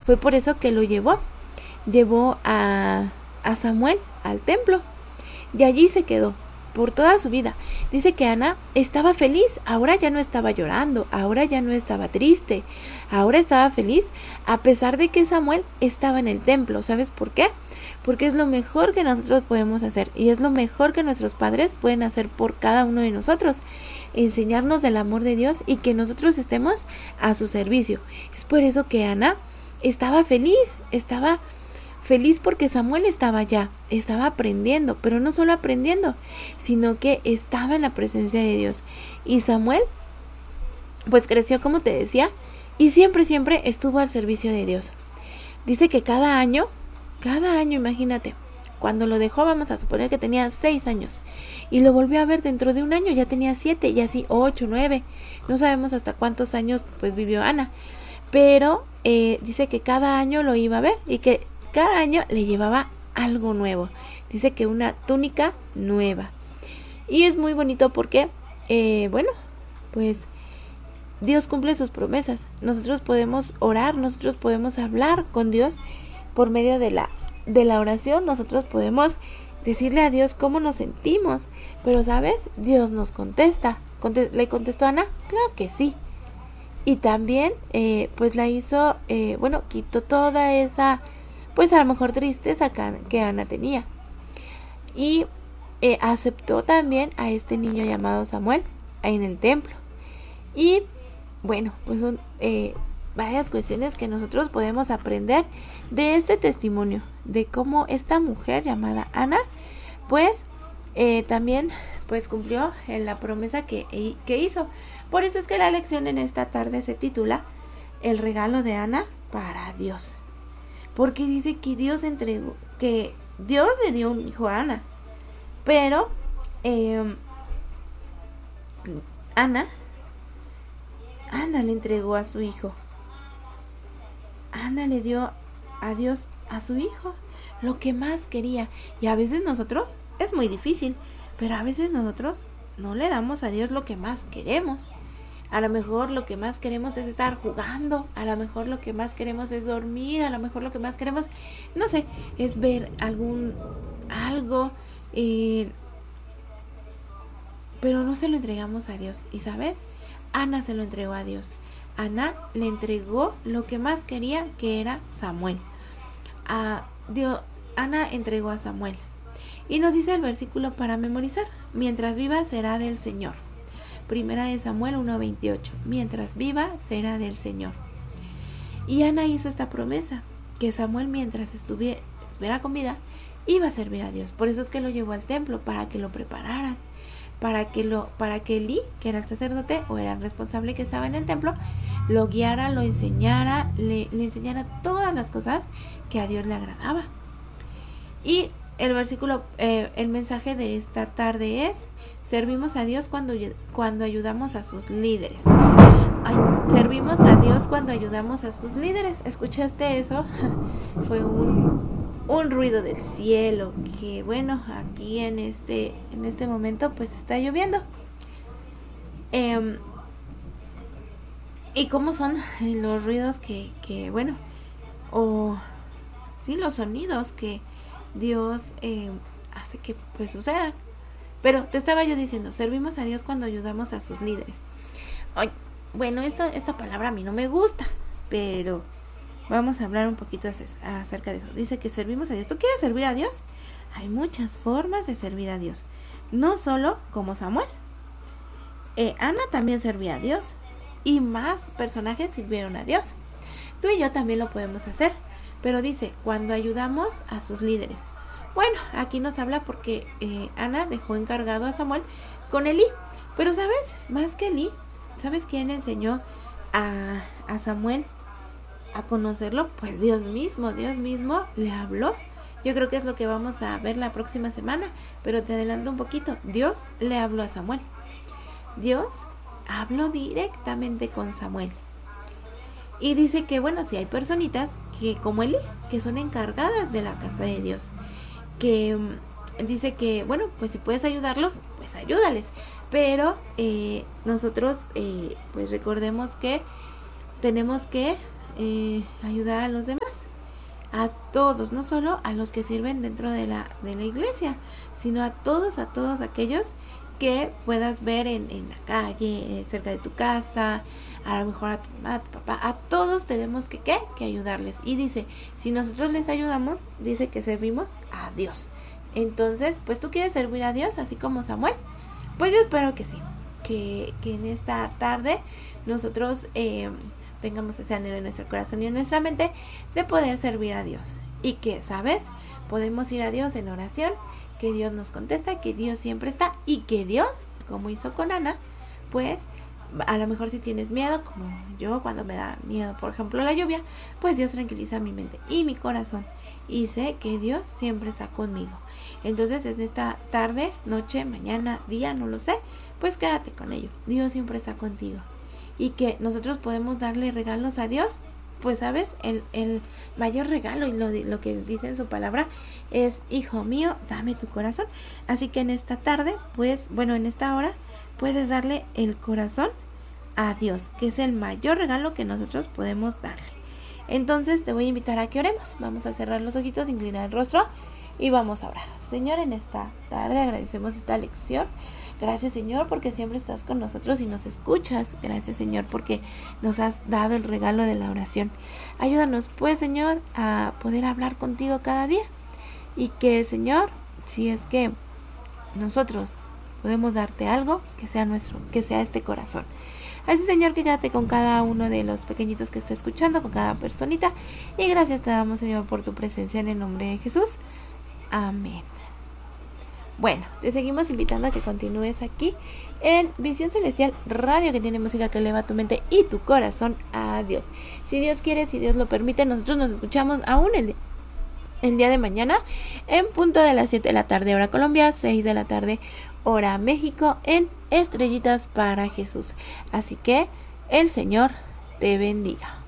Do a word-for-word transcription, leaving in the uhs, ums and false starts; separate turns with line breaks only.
Fue por eso que lo llevó. Llevó a, a Samuel al templo y allí se quedó por toda su vida. Dice que Ana estaba feliz, ahora ya no estaba llorando, ahora ya no estaba triste, ahora estaba feliz a pesar de que Samuel estaba en el templo. ¿Sabes por qué? Porque es lo mejor que nosotros podemos hacer y es lo mejor que nuestros padres pueden hacer por cada uno de nosotros, enseñarnos del amor de Dios y que nosotros estemos a su servicio. Es por eso que Ana estaba feliz, estaba feliz porque Samuel estaba allá, estaba aprendiendo, pero no solo aprendiendo, sino que estaba en la presencia de Dios. Y Samuel, pues creció, como te decía, y siempre, siempre estuvo al servicio de Dios. Dice que cada año, cada año, imagínate, cuando lo dejó, vamos a suponer que tenía seis años, y lo volvió a ver dentro de un año, ya tenía siete, y así ocho, nueve, no sabemos hasta cuántos años pues vivió Ana, pero eh, dice que cada año lo iba a ver, y que cada año le llevaba algo nuevo. Dice que una túnica nueva. Y es muy bonito porque, eh, bueno, pues Dios cumple sus promesas. Nosotros podemos orar, nosotros podemos hablar con Dios por medio de la, de la oración. Nosotros podemos decirle a Dios cómo nos sentimos. Pero, ¿sabes? Dios nos contesta. Conte- ¿Le contestó a Ana? Claro que sí. Y también, eh, pues la hizo, eh, bueno, quitó toda esa, pues a lo mejor tristeza que Ana tenía. Y eh, aceptó también a este niño llamado Samuel en el templo. Y bueno, pues son eh, varias cuestiones que nosotros podemos aprender de este testimonio, de cómo esta mujer llamada Ana, pues eh, también pues cumplió en la promesa que, que hizo. Por eso es que la lección en esta tarde se titula El regalo de Ana para Dios. Porque dice que Dios entregó, que Dios le dio un hijo a Ana. Pero eh, Ana, Ana le entregó a su hijo. Ana le dio a Dios a su hijo lo que más quería. Y a veces nosotros, es muy difícil, pero a veces nosotros no le damos a Dios lo que más queremos. A lo mejor lo que más queremos es estar jugando, a lo mejor lo que más queremos es dormir, a lo mejor lo que más queremos, no sé, es ver algún, algo, eh, pero no se lo entregamos a Dios. Y ¿sabes? Ana se lo entregó a Dios. Ana le entregó lo que más quería, que era Samuel. A Dios, Ana entregó a Samuel. Y nos dice el versículo para memorizar: mientras viva será del Señor. Primera de Samuel uno veintiocho. Mientras viva será del Señor. Y Ana hizo esta promesa, que Samuel, mientras estuviera, estuviera con vida, iba a servir a Dios. Por eso es que lo llevó al templo, para que lo prepararan, para que lo, para que Elí, que era el sacerdote o era el responsable que estaba en el templo, lo guiara, lo enseñara, le, le enseñara todas las cosas que a Dios le agradaba. Y el versículo, eh, el mensaje de esta tarde es: servimos a Dios cuando, cuando ayudamos a sus líderes. Ay, servimos a Dios cuando ayudamos a sus líderes. ¿Escuchaste eso? Fue un, un ruido del cielo, que bueno, aquí en este, en este momento pues está lloviendo. Eh, y cómo son los ruidos que, que bueno, o sí, los sonidos que Dios eh, hace que pues sucedan. Pero te estaba yo diciendo, servimos a Dios cuando ayudamos a sus líderes. Ay, bueno, esto, esta palabra a mí no me gusta, pero vamos a hablar un poquito acerca de eso. Dice que servimos a Dios. ¿Tú quieres servir a Dios? Hay muchas formas de servir a Dios, no solo como Samuel. Eh, Ana también servía a Dios, y más personajes sirvieron a Dios. Tú y yo también lo podemos hacer. Pero dice, cuando ayudamos a sus líderes. Bueno, aquí nos habla porque eh, Ana dejó encargado a Samuel con Elí. Pero ¿sabes? Más que Elí, ¿sabes quién enseñó a, a Samuel a conocerlo? Pues Dios mismo, Dios mismo le habló. Yo creo que es lo que vamos a ver la próxima semana, pero te adelanto un poquito. Dios le habló a Samuel. Dios habló directamente con Samuel. Y dice que, bueno, si hay personitas que como Elí, que son encargadas de la casa de Dios, que um, dice que, bueno, pues si puedes ayudarlos, pues ayúdales. Pero eh, nosotros, eh, pues recordemos que tenemos que eh, ayudar a los demás. a todos, no solo a los que sirven dentro de la, de la iglesia, sino a todos, a todos aquellos que puedas ver en, en la calle, cerca de tu casa, a lo mejor a tu mamá, a tu papá, a todos tenemos que, ¿qué? que ayudarles. Y dice, si nosotros les ayudamos, dice que servimos a Dios. Entonces, pues tú quieres servir a Dios, así como Samuel. Pues yo espero que sí, que, que en esta tarde nosotros eh, tengamos ese anhelo en nuestro corazón y en nuestra mente de poder servir a Dios. Y que, ¿sabes? Podemos ir a Dios en oración, que Dios nos contesta, que Dios siempre está y que Dios, como hizo con Ana, pues a lo mejor si tienes miedo, como yo cuando me da miedo, por ejemplo, la lluvia, pues Dios tranquiliza mi mente y mi corazón y sé que Dios siempre está conmigo. Entonces en esta tarde, noche, mañana, día, no lo sé, pues quédate con ello. Dios siempre está contigo y que nosotros podemos darle regalos a Dios. Pues sabes, el, el mayor regalo y lo, lo que dice en su palabra es, hijo mío, dame tu corazón. Así que en esta tarde, pues, bueno, en esta hora, puedes darle el corazón a Dios, que es el mayor regalo que nosotros podemos darle. Entonces te voy a invitar a que oremos. Vamos a cerrar los ojitos, inclinar el rostro y vamos a orar. Señor, en esta tarde agradecemos esta lección. Gracias, Señor, porque siempre estás con nosotros y nos escuchas. Gracias, Señor, porque nos has dado el regalo de la oración. Ayúdanos, pues, Señor, a poder hablar contigo cada día. Y que, Señor, si es que nosotros podemos darte algo, que sea nuestro, que sea este corazón. Así, Señor, que quédate con cada uno de los pequeñitos que está escuchando, con cada personita. Y gracias te damos, Señor, por tu presencia en el nombre de Jesús. Amén. Bueno, te seguimos invitando a que continúes aquí en Visión Celestial Radio, que tiene música que eleva tu mente y tu corazón a Dios. Si Dios quiere, si Dios lo permite, nosotros nos escuchamos aún el, el día de mañana en punto de las siete de la tarde hora Colombia, seis de la tarde hora México, en Estrellitas para Jesús. Así que el Señor te bendiga.